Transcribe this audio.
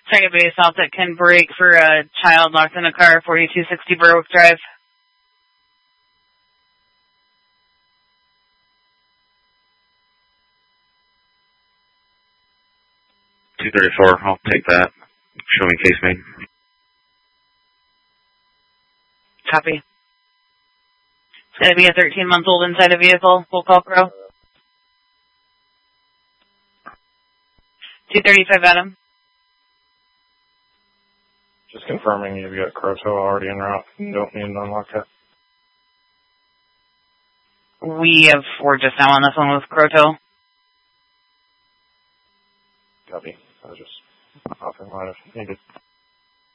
Try a base off that can brake for a child locked in a car, 4260 Berwick Drive. 234, I'll take that. Show me case made. Copy. It's going to be a 13-month-old inside a vehicle. We'll call Pro. 235 Adam. Just confirming you've got Croto already en route. You don't need an unlock yet. We're just now on this one with Croto. Copy. I was just offering line if needed.